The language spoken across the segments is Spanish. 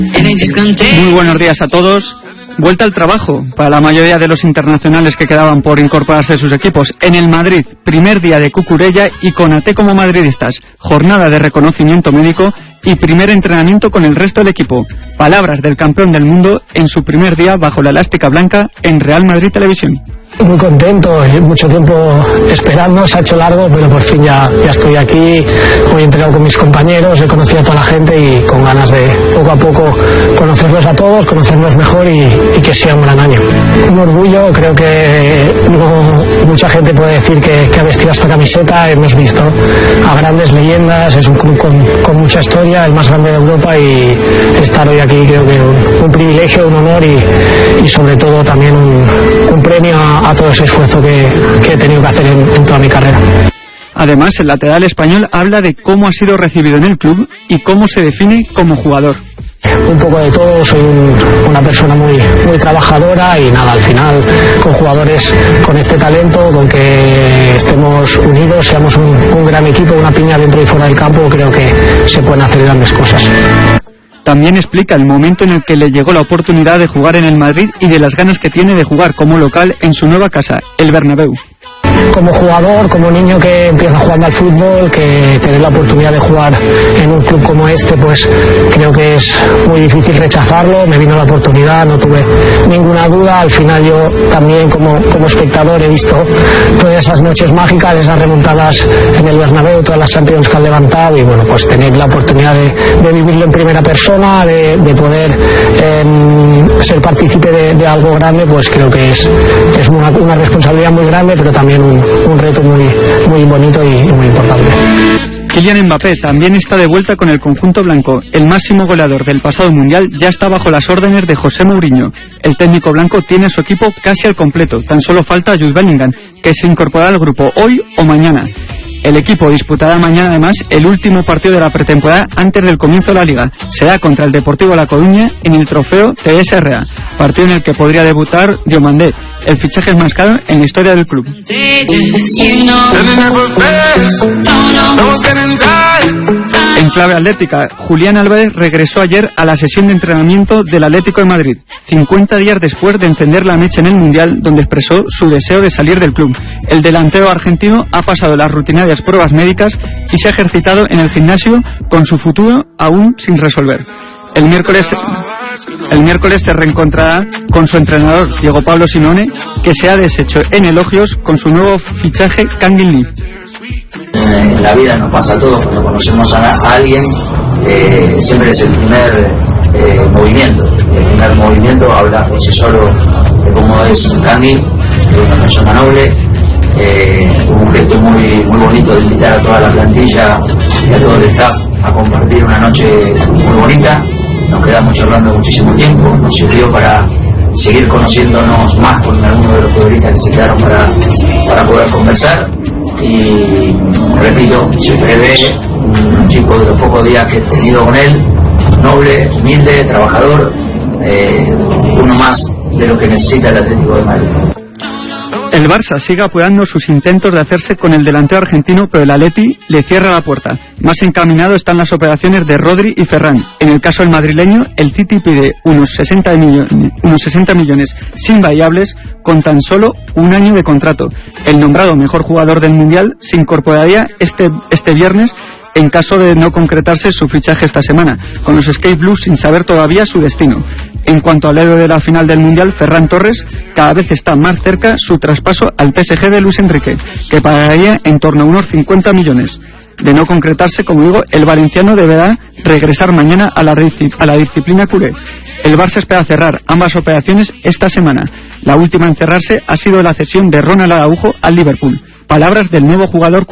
Muy buenos días a todos. Vuelta al trabajo para la mayoría de los internacionales que quedaban por incorporarse a sus equipos. En el Madrid, primer día de Cucurella y con AT como madridistas. Jornada de reconocimiento médico y primer entrenamiento con el resto del equipo. Palabras del campeón del mundo en su primer día bajo la elástica blanca en Real Madrid Televisión. Muy contento, mucho tiempo esperando, se ha hecho largo, pero por fin ya estoy aquí. Hoy he entrenado con mis compañeros, he conocido a toda la gente y con ganas de poco a poco conocerlos a todos, conocerlos mejor y que sea un gran año. Un orgullo, creo que no mucha gente puede decir que ha vestido esta camiseta. Hemos visto a grandes leyendas, es un club con mucha historia, el más grande de Europa, y estar hoy aquí creo que un privilegio, un honor y sobre todo también un premio a todo ese esfuerzo que he tenido que hacer en toda mi carrera. Además, el lateral español habla de cómo ha sido recibido en el club y cómo se define como jugador. Un poco de todo, soy una persona muy trabajadora y nada, al final con jugadores con este talento, con que estemos unidos, seamos un gran equipo, una piña dentro y fuera del campo, creo que se pueden hacer grandes cosas. También explica el momento en el que le llegó la oportunidad de jugar en el Madrid y de las ganas que tiene de jugar como local en su nueva casa, el Bernabéu. Como jugador, como niño que empieza jugando al fútbol, que tener la oportunidad de jugar en un club como este, pues creo que es muy difícil rechazarlo. Me vino la oportunidad, no tuve ninguna duda. Al final yo también como espectador he visto todas esas noches mágicas, esas remontadas en el Bernabéu, todas las Champions que han levantado, y bueno, pues tener la oportunidad de vivirlo en primera persona, de poder ser partícipe de algo grande, pues creo que es una responsabilidad muy grande, pero también un reto muy bonito y muy importante. Kylian Mbappé también está de vuelta con el conjunto blanco. El máximo goleador del pasado mundial ya está bajo las órdenes de José Mourinho. El técnico blanco tiene su equipo casi al completo. Tan solo falta Jude Bellingham, que se incorporará al grupo hoy o mañana. El equipo disputará mañana además el último partido de la pretemporada antes del comienzo de la Liga. Será contra el Deportivo La Coruña en el trofeo TSRA, partido en el que podría debutar Diomandé, el fichaje más caro en la historia del club. En clave atlética, Julián Álvarez regresó ayer a la sesión de entrenamiento del Atlético de Madrid, 50 días después de encender la mecha en el Mundial, donde expresó su deseo de salir del club. El delantero argentino ha pasado las rutinarias pruebas médicas y se ha ejercitado en el gimnasio con su futuro aún sin resolver. El miércoles se reencontrará con su entrenador, Diego Pablo Simeone, que se ha deshecho en elogios con su nuevo fichaje, Kangin Lee. En la vida nos pasa a todos, cuando conocemos a alguien, siempre es el primer movimiento. El primer movimiento habla por sí solo de cómo es Candy, una persona noble. Tuvo un gesto muy bonito de invitar a toda la plantilla y a todo el staff a compartir una noche muy bonita. Nos quedamos charlando muchísimo tiempo, nos sirvió para seguir conociéndonos más con algunos de los futbolistas que se quedaron para poder conversar. Y repito, se prevé un chico de los pocos días que he tenido con él, noble, humilde, trabajador, uno más de lo que necesita el Atlético de Madrid. El Barça sigue apoyando sus intentos de hacerse con el delantero argentino, pero el Atleti le cierra la puerta. Más encaminado están las operaciones de Rodri y Ferran. En el caso del madrileño, el City pide unos 60 millones sin variables con tan solo un año de contrato. El nombrado mejor jugador del Mundial se incorporaría este viernes en caso de no concretarse su fichaje esta semana, con los Sky Blues sin saber todavía su destino. En cuanto al héroe de la final del Mundial, Ferran Torres, cada vez está más cerca su traspaso al PSG de Luis Enrique, que pagaría en torno a unos 50 millones. De no concretarse, como digo, el valenciano deberá regresar mañana a la disciplina culé. El Barça espera cerrar ambas operaciones esta semana. La última en cerrarse ha sido la cesión de Ronald Araujo al Liverpool. Palabras del nuevo jugador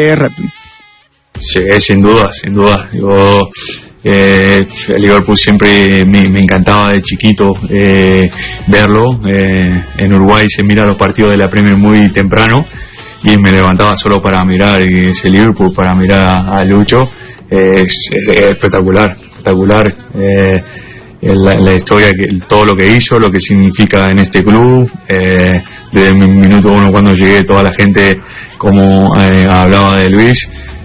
Sí, sin duda. El Liverpool siempre me encantaba de chiquito verlo. En Uruguay se mira los partidos de la Premier muy temprano y me levantaba solo para mirar ese Liverpool, para mirar a Lucho. Es espectacular. La historia, todo lo que hizo, lo que significa en este club. Desde el minuto uno cuando llegué, toda la gente como hablaba de Luis.